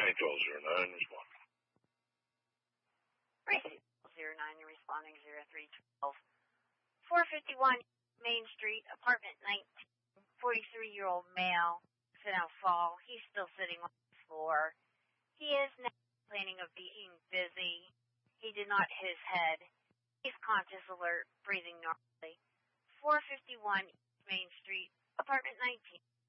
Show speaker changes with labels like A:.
A: 91209, respond.
B: Racy 09, you're responding 0312. 451 Main Street, apartment 19, 43-year-old male, Finau Fall. He's still sitting on the floor. He is now complaining of being dizzy. He did not hit his head. He's conscious, alert, breathing normally. 451 Main Street, apartment 19,